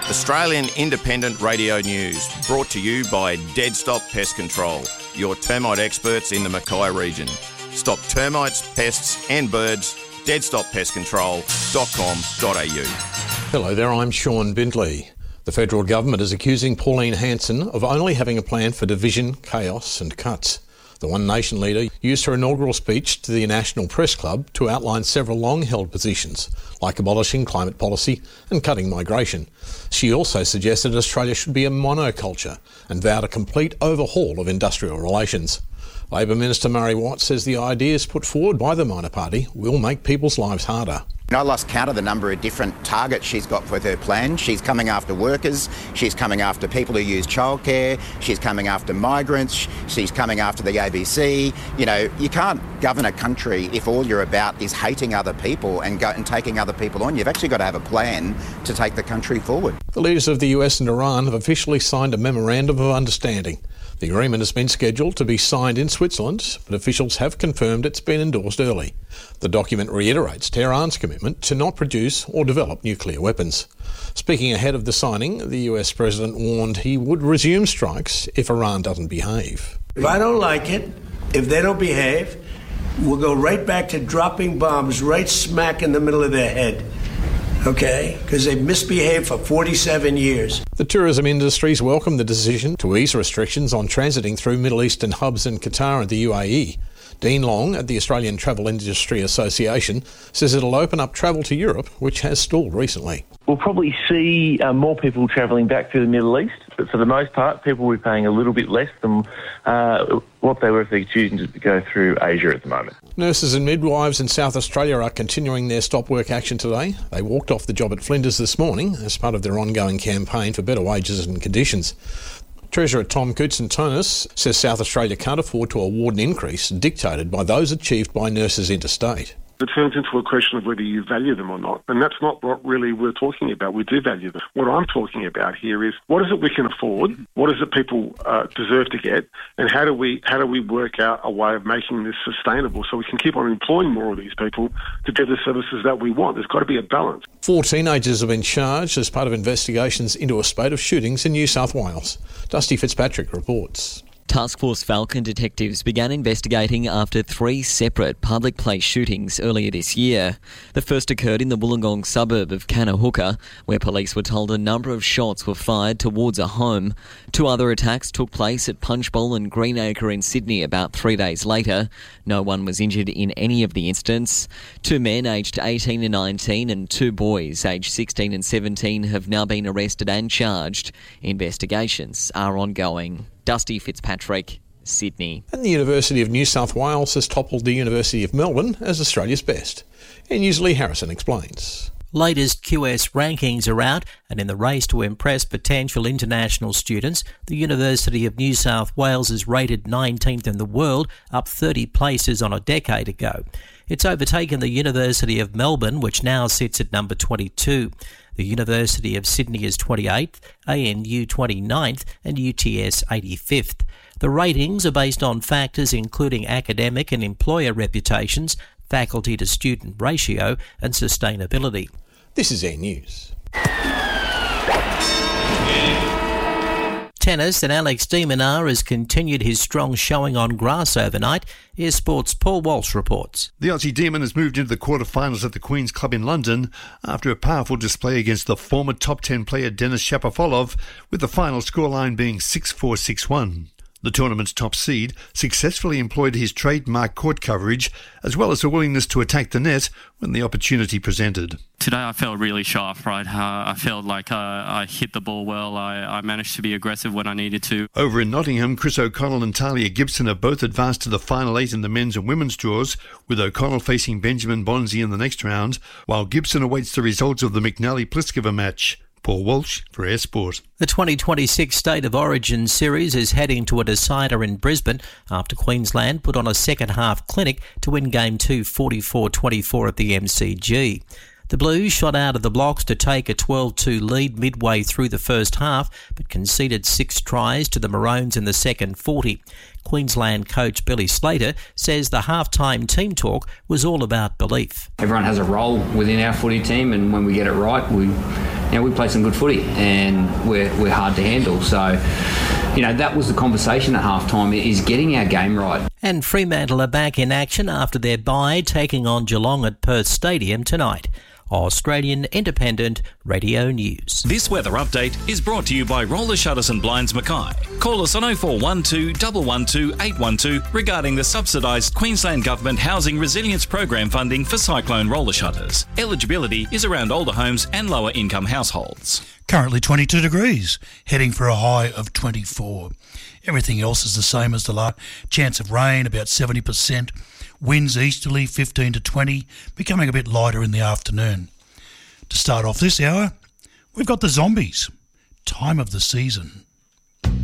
Australian Independent Radio News, brought to you by Dead Stop Pest Control, your termite experts in the Mackay region. Stop termites, pests and birds. deadstoppestcontrol.com.au. Hello there, I'm Sean Bindley. The federal government is accusing Pauline Hanson of only having a plan for division, chaos and cuts. The One Nation leader used her inaugural speech to the National Press Club to outline several long-held positions, like abolishing climate policy and cutting migration. She also suggested Australia should be a monoculture and vowed a complete overhaul of industrial relations. Labor Minister Murray Watt says the ideas put forward by the minor party will make people's lives harder. I lost count of the number of different targets she's got with her plan. She's coming after workers, she's coming after people who use childcare, she's coming after migrants, she's coming after the ABC. You know, you can't govern a country if all you're about is hating other people and taking other people on. You've actually got to have a plan to take the country forward. The leaders of the US and Iran have officially signed a memorandum of understanding. The agreement has been scheduled to be signed in Switzerland, but officials have confirmed it's been endorsed early. The document reiterates Tehran's commitment to not produce or develop nuclear weapons. Speaking ahead of the signing, the US President warned he would resume strikes if Iran doesn't behave. If I don't like it, if they don't behave, we'll go right back to dropping bombs right smack in the middle of their head. Okay, because they've misbehaved for 47 years. The tourism industries welcome the decision to ease restrictions on transiting through Middle Eastern hubs in Qatar and the UAE. Dean Long at the Australian Travel Industry Association says it'll open up travel to Europe, which has stalled recently. We'll probably see more people travelling back through the Middle East, but for the most part, people will be paying a little bit less than what they were if they're choosing to go through Asia at the moment. Nurses and midwives in South Australia are continuing their stop work action today. They walked off the job at Flinders this morning as part of their ongoing campaign for better wages and conditions. Treasurer Tom Koutsantonis says South Australia can't afford to award an increase dictated by those achieved by nurses interstate. It turns into a question of whether you value them or not, and that's not what really we're talking about. We do value them. What I'm talking about here is what is it we can afford, what is it people deserve to get, and how do we work out a way of making this sustainable so we can keep on employing more of these people to get the services that we want. There's got to be a balance. 4 teenagers have been charged as part of investigations into a spate of shootings in New South Wales. Dusty Fitzpatrick reports. Task Force Falcon detectives began investigating after 3 separate public place shootings earlier this year. The first occurred in the Wollongong suburb of Kanahooka, where police were told a number of shots were fired towards a home. 2 other attacks took place at Punchbowl and Greenacre in Sydney about 3 days later. No one was injured in any of the incidents. 2 men aged 18 and 19 and 2 boys aged 16 and 17 have now been arrested and charged. Investigations are ongoing. Dusty Fitzpatrick, Sydney. And the University of New South Wales has toppled the University of Melbourne as Australia's best. NNew's Lee Harrison explains. Latest QS rankings are out, and in the race to impress potential international students, the University of New South Wales is rated 19th in the world, up 30 places on a decade ago. It's overtaken the University of Melbourne, which now sits at number 22. The University of Sydney is 28th, ANU 29th and UTS 85th. The ratings are based on factors including academic and employer reputations, faculty to student ratio and sustainability. This is Air News. Tennis, and Alex de Minaur has continued his strong showing on grass overnight. Air Sports' Paul Walsh reports. The Aussie Demon has moved into the quarterfinals at the Queen's Club in London after a powerful display against the former top 10 player Denis Shapovalov, with the final scoreline being 6-4, 6-1. The tournament's top seed successfully employed his trademark court coverage as well as a willingness to attack the net when the opportunity presented. Today I felt really sharp, right? I felt like I hit the ball well. I managed to be aggressive when I needed to. Over in Nottingham, Chris O'Connell and Talia Gibson have both advanced to the final 8 in the men's and women's draws, with O'Connell facing Benjamin Bonzi in the next round, while Gibson awaits the results of the McNally-Pliskova match. Paul Walsh for Air Sport. The 2026 State of Origin series is heading to a decider in Brisbane after Queensland put on a second-half clinic to win Game 2 44-24 at the MCG. The Blues shot out of the blocks to take a 12-2 lead midway through the first half, but conceded 6 tries to the Maroons in the second 40. Queensland coach Billy Slater says the halftime team talk was all about belief. Everyone has a role within our footy team, and when we get it right, we we play some good footy and we're hard to handle. So, that was the conversation at halftime, is getting our game right. And Fremantle are back in action after their bye, taking on Geelong at Perth Stadium tonight. Australian Independent Radio News. This weather update is brought to you by Roller Shutters and Blinds Mackay. Call us on 0412 112 812 regarding the subsidised Queensland Government Housing Resilience Program funding for cyclone roller shutters. Eligibility is around older homes and lower income households. Currently 22 degrees, heading for a high of 24. Everything else is the same as the last. Chance of rain about 70%. Winds easterly 15 to 20, becoming a bit lighter in the afternoon. To start off this hour, we've got the Zombies, Time of the Season.